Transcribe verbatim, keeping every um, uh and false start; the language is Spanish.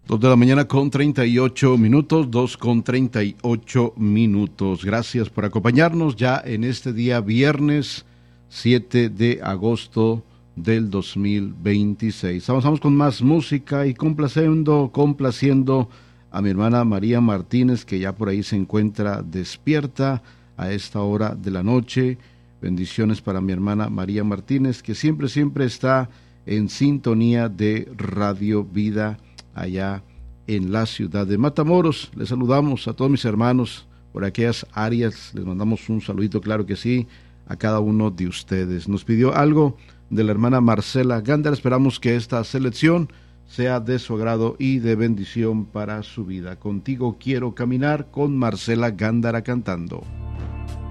Dos de la mañana con treinta y ocho minutos, dos con treinta y ocho minutos. Gracias por acompañarnos ya en este día viernes siete de agosto del dos mil veintiséis. Avanzamos con más música y complaciendo, complaciendo a mi hermana María Martínez, que ya por ahí se encuentra despierta a esta hora de la noche. Bendiciones para mi hermana María Martínez, que siempre, siempre está en sintonía de Radio Vida allá en la ciudad de Matamoros. Les saludamos a todos mis hermanos por aquellas áreas, les mandamos un saludito, claro que sí, a cada uno de ustedes. Nos pidió algo de la hermana Marcela Gándara, esperamos que esta selección sea de su agrado y de bendición para su vida. Contigo quiero caminar, con Marcela Gándara cantando.